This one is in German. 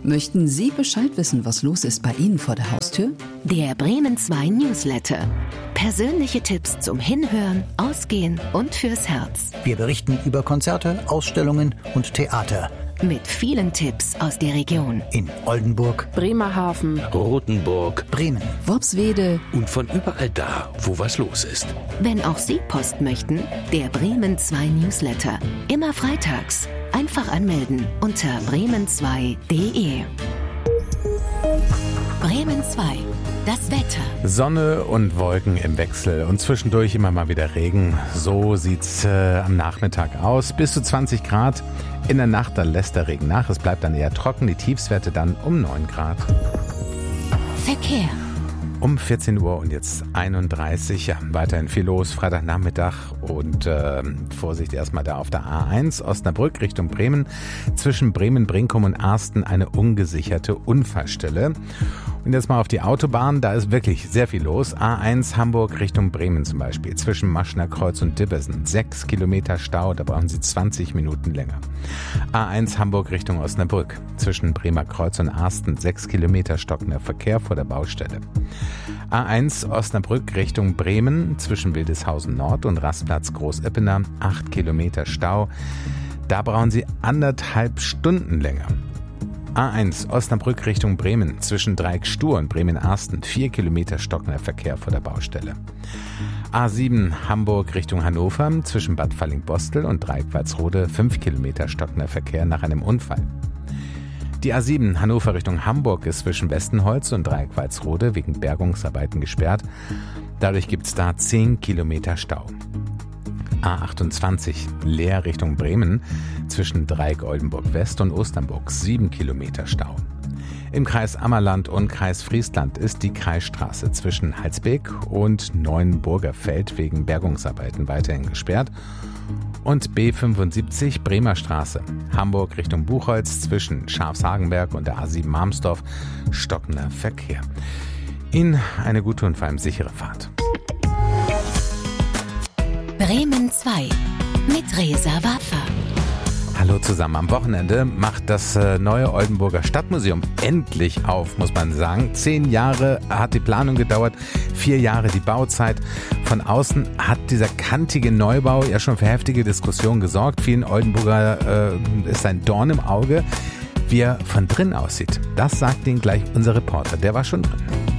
Möchten Sie Bescheid wissen, was los ist bei Ihnen vor der Haustür? Der Bremen 2 Newsletter. Persönliche Tipps zum Hinhören, Ausgehen und fürs Herz. Wir berichten über Konzerte, Ausstellungen und Theater. Mit vielen Tipps aus der Region. In Oldenburg, Bremerhaven, Rothenburg, Bremen, Worpswede und von überall da, wo was los ist. Wenn auch Sie Post möchten, der Bremen 2 Newsletter. Immer freitags. Einfach anmelden unter bremen2.de. Bremen 2. Das Wetter. Sonne und Wolken im Wechsel und zwischendurch immer mal wieder Regen. So sieht's am Nachmittag aus. Bis zu 20 Grad. In der Nacht, da lässt der Regen nach. Es bleibt dann eher trocken. Die Tiefstwerte dann um 9 Grad. Verkehr. Um 14 Uhr und jetzt 31. Ja, weiterhin viel los. Freitagnachmittag und Vorsicht erstmal da auf der A1 Osnabrück Richtung Bremen. Zwischen Bremen-Brinkum und Arsten eine ungesicherte Unfallstelle. Und jetzt mal auf die Autobahn, da ist wirklich sehr viel los. A1 Hamburg Richtung Bremen zum Beispiel. Zwischen Maschner Kreuz und Dibbersen 6 Kilometer Stau, da brauchen Sie 20 Minuten länger. A1 Hamburg Richtung Osnabrück. Zwischen Bremer Kreuz und Arsten 6 Kilometer stockender Verkehr vor der Baustelle. A1 Osnabrück Richtung Bremen. Zwischen Wildeshausen Nord und Rastplatz Großeppener 8 Kilometer Stau. Da brauchen Sie 1,5 Stunden länger. A1 Osnabrück Richtung Bremen, zwischen Dreieck-Stur und Bremen-Arsten 4 Kilometer stockender Verkehr vor der Baustelle. A7 Hamburg Richtung Hannover, zwischen Bad Falling-Bostel und Dreieck-Walsrode 5 Kilometer stockender Verkehr nach einem Unfall. Die A7 Hannover Richtung Hamburg ist zwischen Westenholz und Dreieck-Walsrode wegen Bergungsarbeiten gesperrt. Dadurch gibt es da 10 Kilometer Stau. A28 Leer Richtung Bremen, zwischen Dreieck Oldenburg West und Osternburg 7 Kilometer Stau. Im Kreis Ammerland und Kreis Friesland ist die Kreisstraße zwischen Halsbeek und Neuenburgerfeld wegen Bergungsarbeiten weiterhin gesperrt. Und B75 Bremer Straße, Hamburg Richtung Buchholz zwischen Scharfshagenberg und der A7 Marmsdorf stockender Verkehr. Ihnen eine gute und vor allem sichere Fahrt. Bremen 2 mit Reza Waffa. Hallo zusammen. Am Wochenende macht das neue Oldenburger Stadtmuseum endlich auf, muss man sagen. 10 Jahre hat die Planung gedauert, 4 Jahre die Bauzeit. Von außen hat dieser kantige Neubau ja schon für heftige Diskussionen gesorgt. Vielen Oldenburger ist ein Dorn im Auge. Wie er von drin aussieht, das sagt Ihnen gleich unser Reporter. Der war schon drin.